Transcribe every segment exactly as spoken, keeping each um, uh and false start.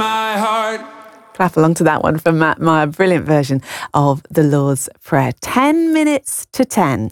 my heart. Clap along to that one from Matt Meyer. Brilliant version of the Lord's Prayer. Ten minutes to ten.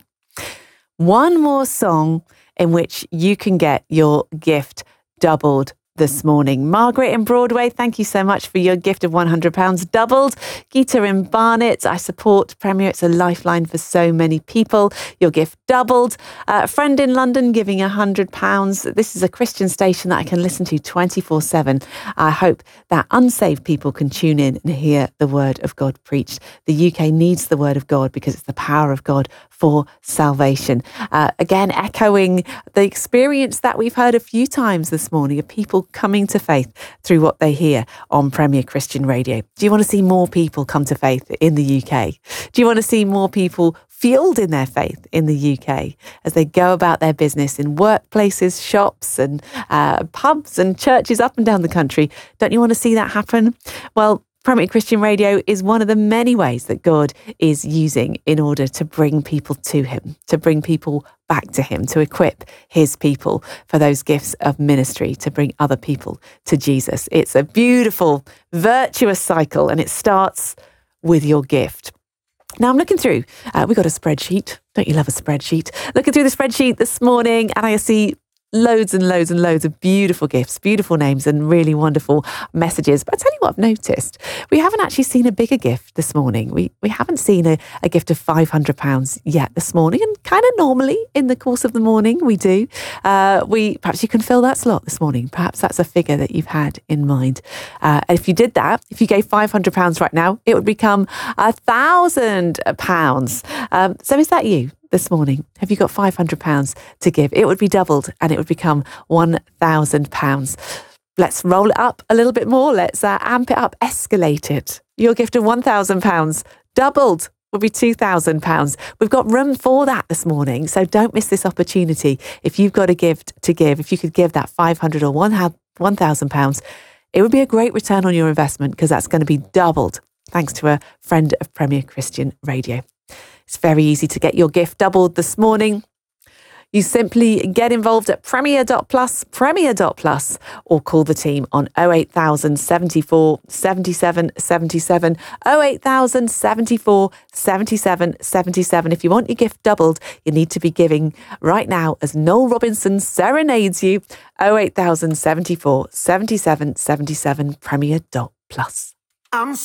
One more song in which you can get your gift doubled this morning. Margaret in Broadway, thank you so much for your gift of one hundred pounds doubled. Gita in Barnet, I support Premier. It's a lifeline for so many people. Your gift doubled. Uh, a friend in London giving one hundred pounds. This is a Christian station that I can listen to twenty-four seven. I hope that unsaved people can tune in and hear the word of God preached. The U K needs the word of God because it's the power of God for salvation. Uh, again, echoing the experience that we've heard a few times this morning of people coming to faith through what they hear on Premier Christian Radio. Do you want to see more people come to faith in the U K? Do you want to see more people fueled in their faith in the U K as they go about their business in workplaces, shops and uh, pubs and churches up and down the country? Don't you want to see that happen? Well, Premier Christian Radio is one of the many ways that God is using in order to bring people to him, to bring people back to him, to equip his people for those gifts of ministry, to bring other people to Jesus. It's a beautiful, virtuous cycle, and it starts with your gift. Now I'm looking through, uh, we got a spreadsheet. Don't you love a spreadsheet? Looking through the spreadsheet this morning, and I see loads and loads and loads of beautiful gifts, beautiful names and really wonderful messages. But I tell you what I've noticed, we haven't actually seen a bigger gift this morning. We we haven't seen a, a gift of five hundred pounds yet this morning, and kind of normally in the course of the morning we do. Uh, we Perhaps you can fill that slot this morning. Perhaps that's a figure that you've had in mind. Uh, if you did that, if you gave five hundred pounds right now, it would become a thousand pounds. Um, so is that you? This morning, have you got five hundred pounds to give? It would be doubled and it would become one thousand pounds. Let's roll it up a little bit more. Let's uh, amp it up, escalate it. Your gift of one thousand pounds doubled would be two thousand pounds. We've got room for that this morning, so don't miss this opportunity. If you've got a gift to give, if you could give that five hundred or one thousand pounds, it would be a great return on your investment because that's going to be doubled thanks to a friend of Premier Christian Radio. It's very easy to get your gift doubled this morning. You simply get involved at premier dot plus, premier dot plus, or call the team on oh eight thousand seventy-four seventy-seven seventy-seven, oh eight thousand seventy-four seventy-seven seventy-seven. If you want your gift doubled, you need to be giving right now as Noel Robinson serenades you. oh eight thousand seventy-four seventy-seven seventy-seven, premier dot plus. I'm